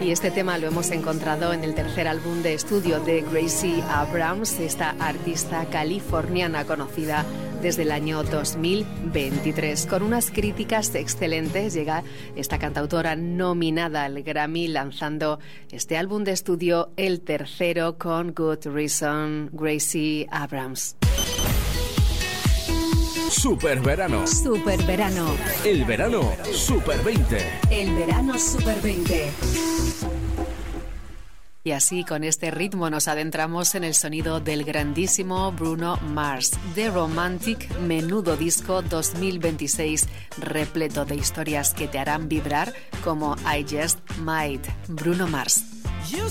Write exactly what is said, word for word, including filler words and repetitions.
Y este tema lo hemos encontrado en el tercer álbum de estudio de Gracie Abrams, esta artista californiana conocida desde el año dos mil veintitrés. Con unas críticas excelentes llega esta cantautora nominada al Grammy lanzando este álbum de estudio, el tercero, con Good Reason, Gracie Abrams. Super verano. Super verano. El verano Super veinte. El verano Super veinte. Y así, con este ritmo, nos adentramos en el sonido del grandísimo Bruno Mars. The Romantic, menudo disco dos mil veintiséis, repleto de historias que te harán vibrar como I Just Might. Bruno Mars.